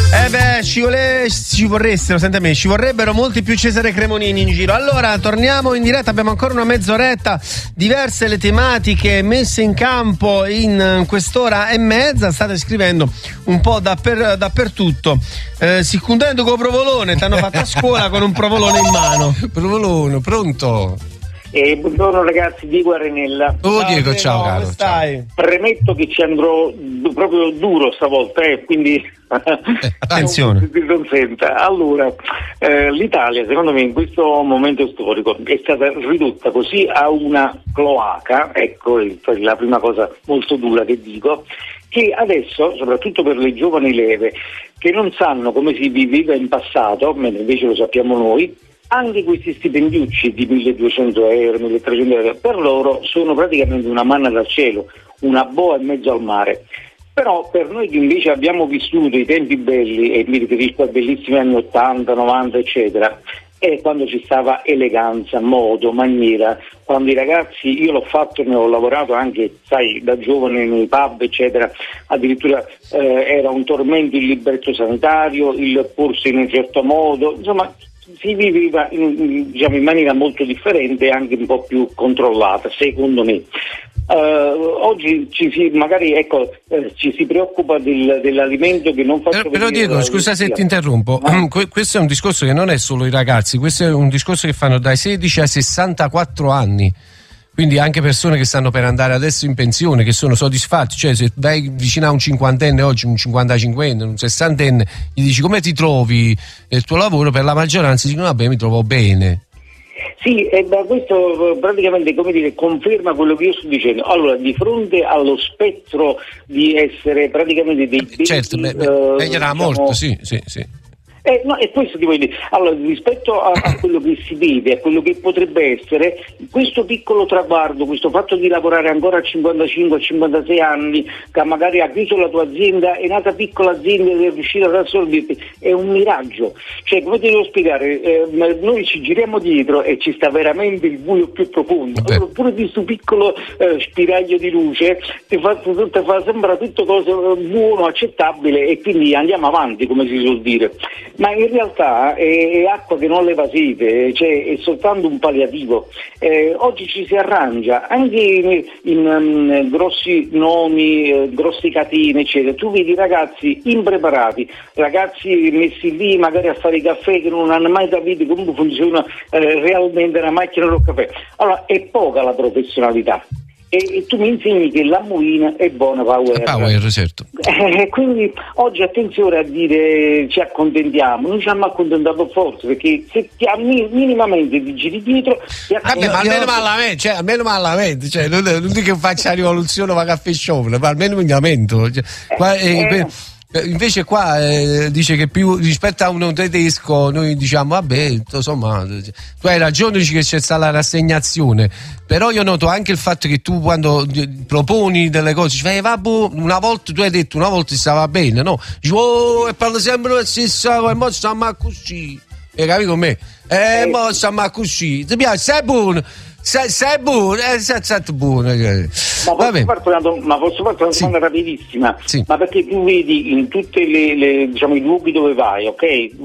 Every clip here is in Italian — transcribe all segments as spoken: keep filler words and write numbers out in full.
Eh beh, ci, vole... ci vorressero, senti a me, ci vorrebbero molti più Cesare Cremonini in giro. Allora, torniamo in diretta, abbiamo ancora una mezz'oretta, diverse le tematiche messe in campo in quest'ora e mezza, state scrivendo un po' dapper... dappertutto. Eh, Sicundendo con provolone, ti hanno fatto a scuola con un provolone in mano. Provolone, pronto? Eh, buongiorno ragazzi, Diego Arenella. Oh Ciao, Diego, Diego, ciao come caro. stai? Ciao. Premetto che ci andrò d- proprio duro stavolta, eh, quindi Eh, attenzione. non si consenta. Allora, eh, l'Italia secondo me in questo momento storico è stata ridotta così a una cloaca, ecco è la prima cosa molto dura che dico, che adesso, soprattutto per le giovani leve, che non sanno come si viveva in passato, mentre invece lo sappiamo noi, anche questi stipendiucci di milleduecento euro, milletrecento euro, per loro sono praticamente una manna dal cielo, una boa in mezzo al mare. Però per noi che invece abbiamo vissuto i tempi belli, e mi riferisco ai bellissimi anni ottanta, novanta, eccetera, è quando ci stava eleganza, modo, maniera, quando i ragazzi, io l'ho fatto, ne ho lavorato anche, sai, da giovane nei pub, eccetera, addirittura eh, era un tormento il libretto sanitario, il porsi in un certo modo, insomma si viveva in, diciamo, in maniera molto differente e anche un po' più controllata, secondo me. Uh, oggi ci si, magari ecco, eh, ci si preoccupa del, dell'alimento che non faccio Però, però venire Diego, scusa se ti interrompo, no? Questo è un discorso che non è solo i ragazzi, questo è un discorso che fanno dai sedici ai sessantaquattro anni. Quindi anche persone che stanno per andare adesso in pensione, che sono soddisfatti, cioè se vai vicino a un cinquantenne oggi, un cinquantacinquenne, un sessantenne, gli dici come ti trovi nel tuo lavoro, per la maggioranza dicono vabbè mi trovo bene. Sì, e da questo praticamente, come dire, conferma quello che io sto dicendo. Allora, di fronte allo spettro di essere praticamente dei baby, Certo, me, me, uh, meglio era diciamo, morto, sì, sì, sì. Eh, no, è questo che voglio dire. Allora, rispetto a, a quello che si vede, a quello che potrebbe essere, questo piccolo traguardo, questo fatto di lavorare ancora a cinquantacinque a cinquantasei anni, che magari ha chiuso la tua azienda, è nata piccola azienda ed è riuscita ad assorbirti, è un miraggio. Cioè, come ti devo spiegare, eh, noi ci giriamo dietro e ci sta veramente il buio più profondo. Beh. Allora, pure questo piccolo eh, spiraglio di luce ti fa, ti fa sembra tutto cosa buono, accettabile, e quindi andiamo avanti, come si suol dire. Ma in realtà è, è acqua che non leva sete, cioè è soltanto un palliativo. Eh, oggi ci si arrangia, anche in, in um, grossi nomi, eh, grossi catene, eccetera. Tu vedi ragazzi impreparati, ragazzi messi lì magari a fare i caffè che non hanno mai capito come funziona eh, realmente una macchina del caffè. Allora è poca la professionalità. E, e tu mi insegni che la Moina è buona power. Power, certo. Eh, quindi oggi attenzione a dire ci accontentiamo, non ci hanno accontentato forse, perché se ti ammi, minimamente ti giri dietro ti Vabbè, ma almeno malamente, cioè almeno malamente, cioè non, non dico che faccia la rivoluzione ma caffè show, ma almeno mi lamento. Cioè, qua, eh, eh, per, invece qua eh, dice che più rispetto a uno tedesco noi diciamo vabbè insomma tu hai ragione, dici che c'è stata la rassegnazione, però io noto anche il fatto che tu quando proponi delle cose ci fai vabbè, una volta tu hai detto una volta stava bene, no? Dici, oh, e parla sempre la stessa cosa, mo stiamo così, e capi con me? Eh, eh mo stiamo così, ti piace, sei buono, sei, sei buono, eh, sei, sei buono. Ma posso farti una, do- ma posso farti una sì. domanda rapidissima? Sì. Ma perché tu vedi in tutti diciamo, i luoghi dove vai, ok?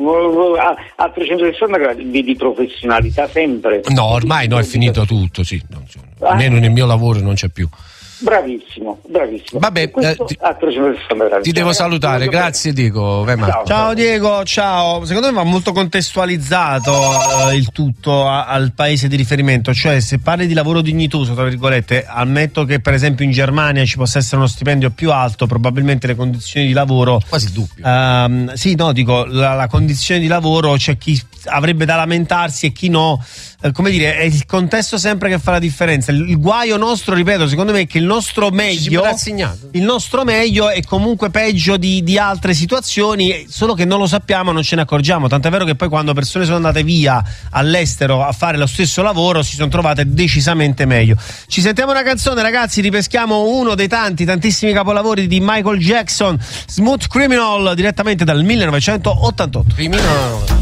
A, a trecentosessanta gradi vedi professionalità sempre. No, ormai no, è finito tutto, sì. No, almeno nel mio lavoro non c'è più. Bravissimo, bravissimo. Vabbè, eh, ti, a trecentosessanta gradi. ti devo salutare, grazie Diego. Ciao. Ciao Diego, ciao. Secondo me va molto contestualizzato eh, il tutto a, al paese di riferimento, cioè se parli di lavoro dignitoso, tra virgolette, ammetto che per esempio in Germania ci possa essere uno stipendio più alto, probabilmente le condizioni di lavoro quasi il doppio. Ehm, sì, no, dico, la, la condizione di lavoro c'è chi avrebbe da lamentarsi e chi no. Come dire, è il contesto sempre che fa la differenza. Il, il guaio nostro, ripeto, secondo me è che il nostro meglio il nostro meglio è comunque peggio di, di altre situazioni, solo che non lo sappiamo, non ce ne accorgiamo, tant'è vero che poi quando persone sono andate via all'estero a fare lo stesso lavoro si sono trovate decisamente meglio. Ci sentiamo una canzone, ragazzi, ripeschiamo uno dei tanti tantissimi capolavori di Michael Jackson, Smooth Criminal, direttamente dal millenovecentottantotto. Criminal.